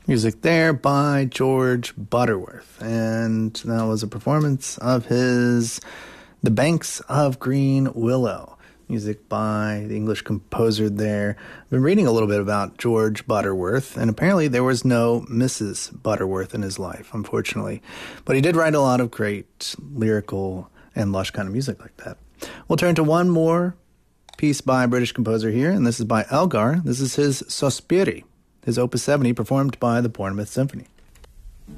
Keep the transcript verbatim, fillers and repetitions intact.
Music there by George Butterworth, and that was a performance of his The Banks of Green Willow, music by the English composer there. I've been reading a little bit about George Butterworth, and apparently there was no Missus Butterworth in his life, unfortunately. But he did write a lot of great lyrical and lush kind of music like that. We'll turn to one more piece by a British composer here, and this is by Elgar. This is his Sospiri, his Opus seventy, performed by the Bournemouth Symphony.